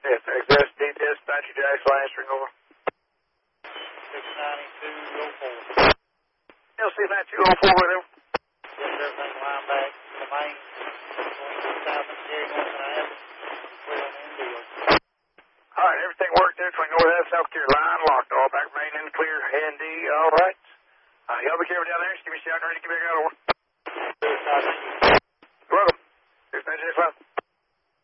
Yes, XSD dispatcher Jack's last ring over. 69204. LC 9204 right over. Yes, everything line back to the main. Between South and Gary North and Abbott. Clear on the NDO. All right, everything worked there between North and South Carolina. Locked all back main and clear. ND, all right. Y'all be careful down there. Just give me a shout and ready to get back out over. Yes, I You're welcome. Here's 96 left.